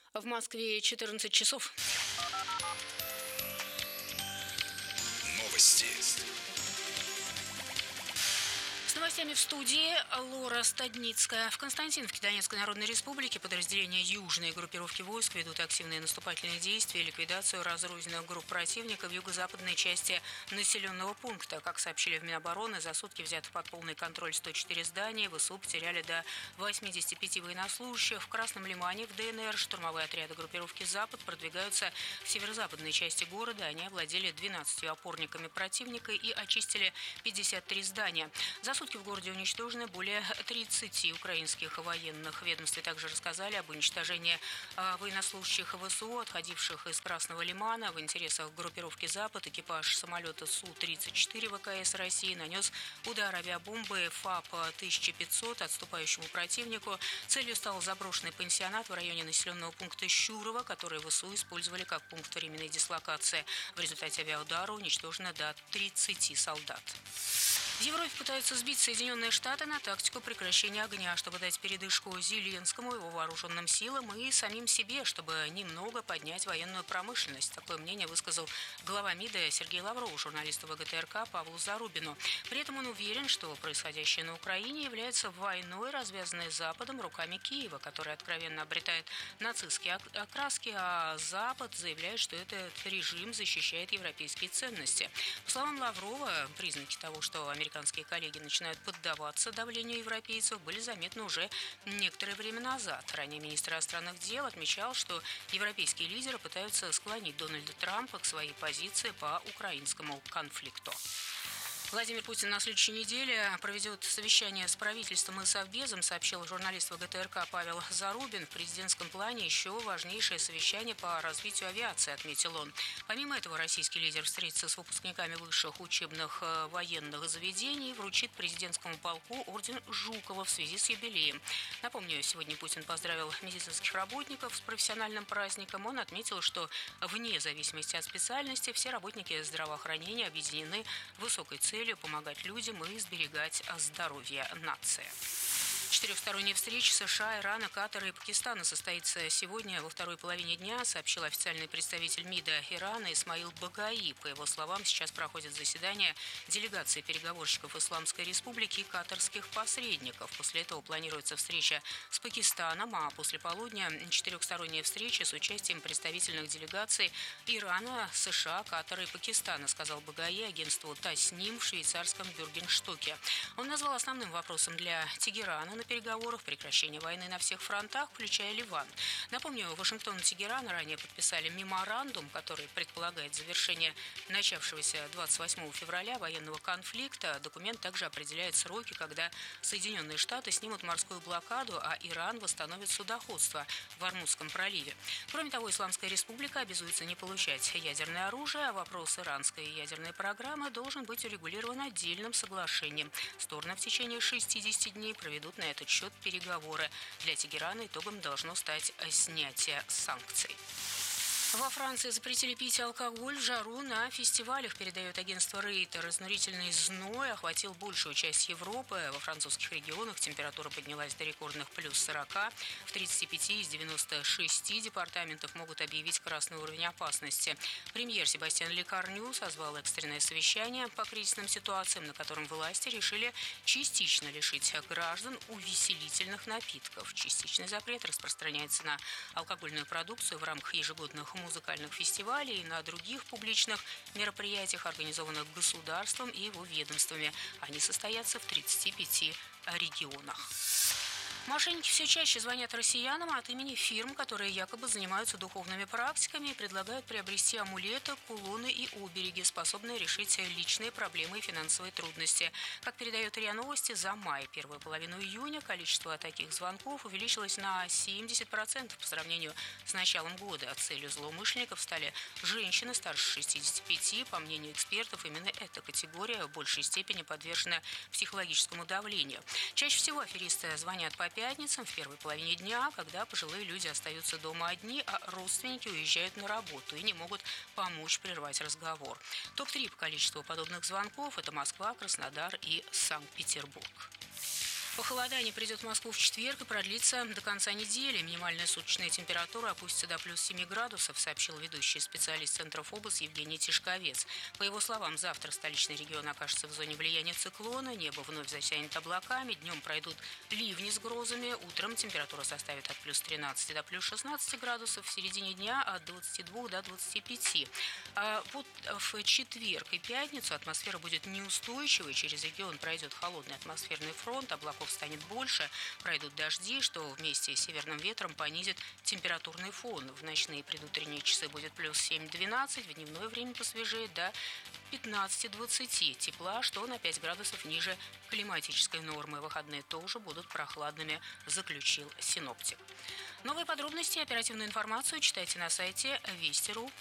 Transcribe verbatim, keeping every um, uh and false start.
В Москве четырнадцать часов. Новости. С новостями в студии Лора Стадницкая. В Константиновке Донецкой Народной Республики подразделения южной группировки войск ведут активные наступательные действия и ликвидацию разрозненных групп противника в юго-западной части населенного пункта. Как сообщили в Минобороны, за сутки взято под полный контроль сто четыре здания, ВСУ потеряли до восьмидесяти пяти военнослужащих. В Красном Лимане, в ДНР, штурмовые отряды группировки «Запад» продвигаются в северо-западной части города. Они овладели двенадцатью опорниками противника и очистили пятьдесят три здания. За сутки в городе уничтожены более тридцати украинских военных. В ведомстве также рассказали об уничтожении военнослужащих ВСУ, отходивших из Красного Лимана. В интересах группировки «Запад» экипаж самолета Су тридцать четыре ВКС России нанес удар авиабомбы ФАП тысяча пятьсот отступающему противнику. Целью стал заброшенный пансионат в районе населенного пункта Щурово, который ВСУ использовали как пункт временной дислокации. В результате авиаудара уничтожено до тридцати солдат. В Европе пытаются сбить Соединенные Штаты на тактику прекращения огня, чтобы дать передышку Зеленскому, его вооруженным силам и самим себе, чтобы немного поднять военную промышленность. Такое мнение высказал глава МИДа Сергей Лавров журналисту ВГТРК Павлу Зарубину. При этом он уверен, что происходящее на Украине является войной, развязанной Западом руками Киева, который откровенно обретает нацистские окраски, а Запад заявляет, что этот режим защищает европейские ценности. По словам Лаврова, признаки того, что американские Американские коллеги начинают поддаваться давлению европейцев, были заметны уже некоторое время назад. Ранее министр иностранных дел отмечал, что европейские лидеры пытаются склонить Дональда Трампа к своей позиции по украинскому конфликту. Владимир Путин на следующей неделе проведет совещание с правительством и Совбезом, сообщил журналист ВГТРК Павел Зарубин. В президентском плане еще важнейшее совещание по развитию авиации, отметил он. Помимо этого, российский лидер встретится с выпускниками высших учебных военных заведений и вручит президентскому полку орден Жукова в связи с юбилеем. Напомню, сегодня Путин поздравил медицинских работников с профессиональным праздником. Он отметил, что вне зависимости от специальности все работники здравоохранения объединены высокой целью помогать людям и сберегать здоровье нации. Четырехсторонняя встреча США, Ирана, Катара и Пакистана состоится сегодня во второй половине дня, сообщил официальный представитель МИДа Ирана Исмаил Багаи. По его словам, сейчас проходит заседание делегации переговорщиков Исламской Республики и катарских посредников. После этого планируется встреча с Пакистаном, а после полудня четырехсторонняя встреча с участием представительных делегаций Ирана, США, Катара и Пакистана, сказал Багаи агентству Тасним в швейцарском Бюргенштоке. Он назвал основным вопросом для Тегерана на переговорах прекращение войны на всех фронтах, включая Ливан. Напомню, Вашингтон и Тегеран ранее подписали меморандум, который предполагает завершение начавшегося двадцать восьмого февраля военного конфликта. Документ также определяет сроки, когда Соединенные Штаты снимут морскую блокаду, а Иран восстановит судоходство в Ормузском проливе. Кроме того, Исламская Республика обязуется не получать ядерное оружие, а вопрос иранской ядерной программы должен быть урегулирован отдельным соглашением. Стороны в течение шестидесяти дней проведут на этот счет переговоры. Для Тегерана итогом должно стать снятие санкций. Во Франции запретили пить алкоголь в жару на фестивалях, передает агентство Рейтер. Изнурительный зной охватил большую часть Европы. Во французских регионах температура поднялась до рекордных плюс сорока. В тридцати пяти из девяноста шести департаментов могут объявить красный уровень опасности. Премьер Себастьян Лекарню созвал экстренное совещание по кризисным ситуациям, на котором власти решили частично лишить граждан увеселительных напитков. Частичный запрет распространяется на алкогольную продукцию в рамках ежегодных музыкальных фестивалей и на других публичных мероприятиях, организованных государством и его ведомствами. Они состоятся в тридцати пяти регионах. Мошенники все чаще звонят россиянам от имени фирм, которые якобы занимаются духовными практиками и предлагают приобрести амулеты, кулоны и обереги, способные решить личные проблемы и финансовые трудности. Как передает РИА Новости, за май, первую половину июня количество таких звонков увеличилось на семьдесят процентов по сравнению с началом года. Целью злоумышленников стали женщины старше шестидесяти пяти. По мнению экспертов, именно эта категория в большей степени подвержена психологическому давлению. Чаще всего аферисты звонят по пятницам в первой половине дня, когда пожилые люди остаются дома одни, а родственники уезжают на работу и не могут помочь прервать разговор. топ три по количеству подобных звонков – это Москва, Краснодар и Санкт-Петербург. Похолодание придет в Москву в четверг и продлится до конца недели. Минимальная суточная температура опустится до плюс семи градусов, сообщил ведущий специалист Центра ФОБОС Евгений Тишковец. По его словам, завтра столичный регион окажется в зоне влияния циклона, небо вновь затянет облаками, днем пройдут ливни с грозами, утром температура составит от плюс тринадцати до плюс шестнадцати градусов, в середине дня от двадцати двух до двадцати пяти. А вот в четверг и пятницу атмосфера будет неустойчивой, через регион пройдет холодный атмосферный фронт, облаков станет больше, пройдут дожди, что вместе с северным ветром понизит температурный фон. В ночные предутренние часы будет плюс семь-двенадцать, в дневное время посвежеет до пятнадцати-двадцати тепла, что на пять градусов ниже климатической нормы. Выходные тоже будут прохладными, заключил синоптик. Новые подробности и оперативную информацию читайте на сайте Вести точка ру.